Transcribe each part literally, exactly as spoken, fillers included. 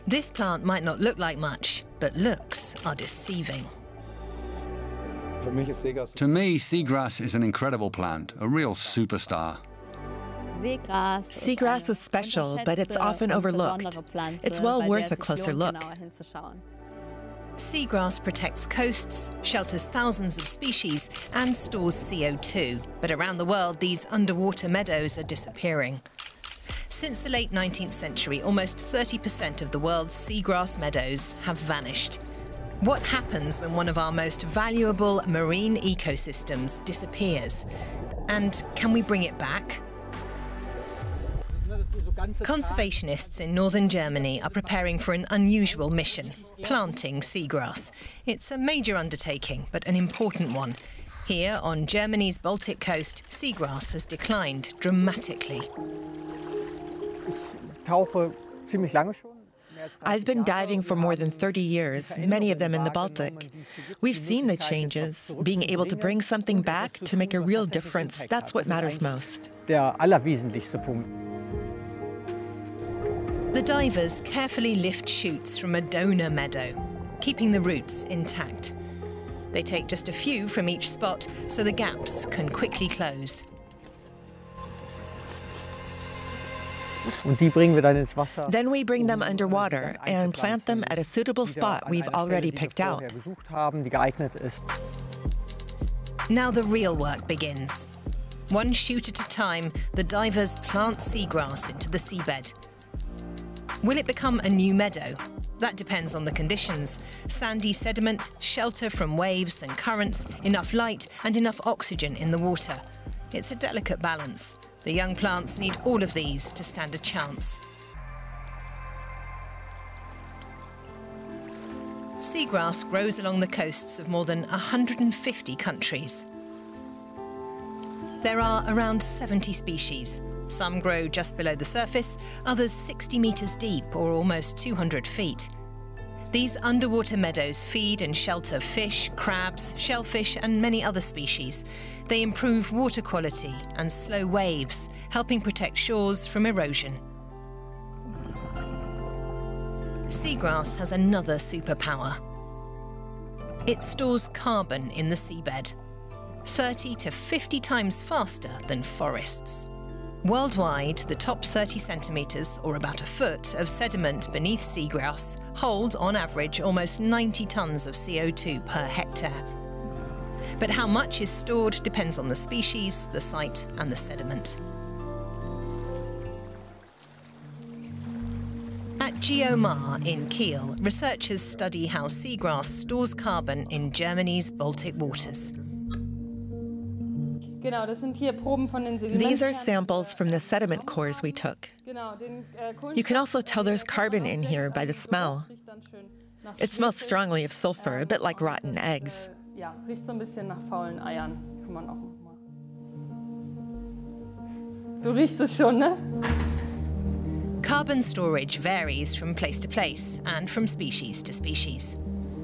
This plant might not look like much, but looks are deceiving. To me, seagrass is an incredible plant, a real superstar. Seagrass is special, but it's often overlooked. It's well worth a closer look. Seagrass protects coasts, shelters thousands of species, and stores C O two. But around the world, these underwater meadows are disappearing. Since the late nineteenth century, almost thirty percent of the world's seagrass meadows have vanished. What happens when one of our most valuable marine ecosystems disappears? And can we bring it back? Conservationists in northern Germany are preparing for an unusual mission, planting seagrass. It's a major undertaking, but an important one. Here, on Germany's Baltic coast, seagrass has declined dramatically. I've been diving for more than thirty years, many of them in the Baltic. We've seen the changes. Being able to bring something back to make a real difference, that's what matters most. The divers carefully lift shoots from a donor meadow, keeping the roots intact. They take just a few from each spot so the gaps can quickly close. Then we bring them underwater and plant them at a suitable spot we've already picked out. Now the real work begins. One shoot at a time, the divers plant seagrass into the seabed. Will it become a new meadow? That depends on the conditions. Sandy sediment, shelter from waves and currents, enough light and enough oxygen in the water. It's a delicate balance. The young plants need all of these to stand a chance. Seagrass grows along the coasts of more than one hundred fifty countries. There are around seventy species. Some grow just below the surface, others sixty metres deep or almost two hundred feet. These underwater meadows feed and shelter fish, crabs, shellfish and many other species. They improve water quality and slow waves, helping protect shores from erosion. Seagrass has another superpower. It stores carbon in the seabed, thirty to fifty times faster than forests. Worldwide, the top thirty centimetres, or about a foot, of sediment beneath seagrass hold, on average, almost ninety tonnes of C O two per hectare. But how much is stored depends on the species, the site and the sediment. At GeoMar in Kiel, researchers study how seagrass stores carbon in Germany's Baltic waters. These are samples from the sediment cores we took. You can also tell there's carbon in here by the smell. It smells strongly of sulfur, a bit like rotten eggs. Carbon storage varies from place to place and from species to species.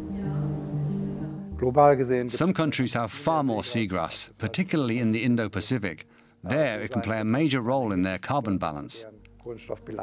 Some countries have far more seagrass, particularly in the Indo-Pacific. There, it can play a major role in their carbon balance. But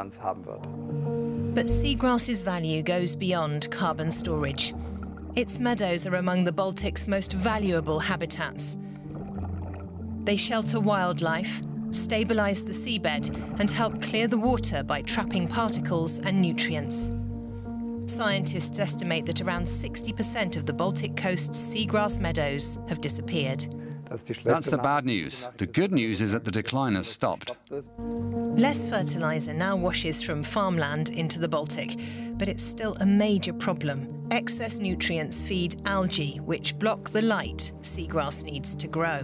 seagrass's value goes beyond carbon storage. Its meadows are among the Baltic's most valuable habitats. They shelter wildlife, stabilize the seabed, and help clear the water by trapping particles and nutrients. Scientists estimate that around sixty percent of the Baltic coast's seagrass meadows have disappeared. That's the bad news. The good news is that the decline has stopped. Less fertilizer now washes from farmland into the Baltic, but it's still a major problem. Excess nutrients feed algae, which block the light seagrass needs to grow.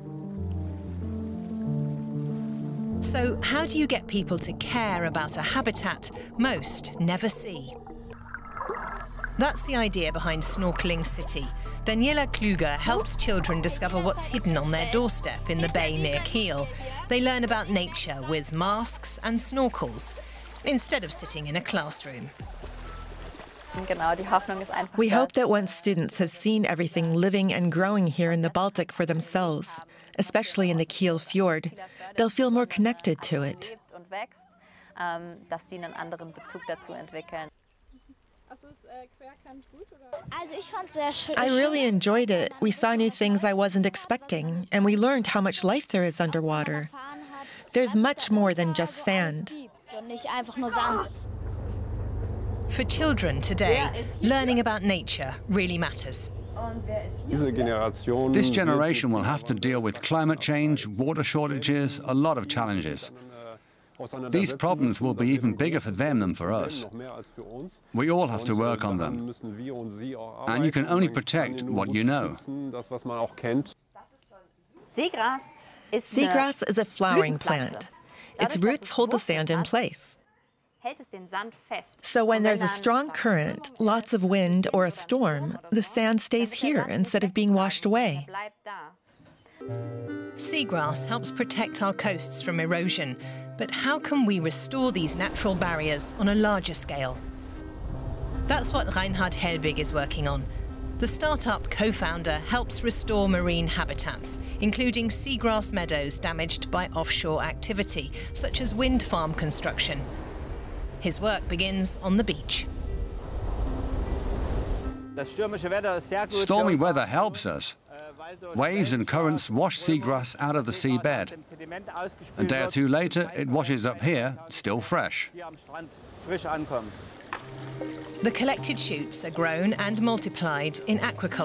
So how do you get people to care about a habitat most never see? That's the idea behind Snorkeling City. Daniela Kluger helps children discover what's hidden on their doorstep in the bay near Kiel. They learn about nature with masks and snorkels, instead of sitting in a classroom. We hope that once students have seen everything living and growing here in the Baltic for themselves, especially in the Kiel Fjord, they'll feel more connected to it. I really enjoyed it. We saw new things I wasn't expecting, and we learned how much life there is underwater. There's much more than just sand. For children today, learning about nature really matters. This generation will have to deal with climate change, water shortages, a lot of challenges. These problems will be even bigger for them than for us. We all have to work on them. And you can only protect what you know. Seagrass is a flowering plant. Its roots hold the sand in place. So when there's a strong current, lots of wind, or a storm, the sand stays here instead of being washed away. Seagrass helps protect our coasts from erosion, but how can we restore these natural barriers on a larger scale? That's what Reinhard Helbig is working on. The startup co-founder helps restore marine habitats, including seagrass meadows damaged by offshore activity, such as wind farm construction. His work begins on the beach. Stormy weather helps us. Waves and currents wash seagrass out of the seabed. A day or two later, it washes up here, still fresh. The collected shoots are grown and multiplied in aquaculture.